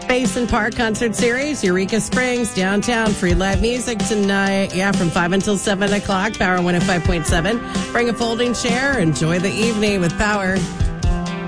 Space and Park Concert Series, Eureka Springs, downtown. Free live music tonight. Yeah, from 5 until 7 o'clock. Power 105.7. Bring a folding chair. Enjoy the evening with Power.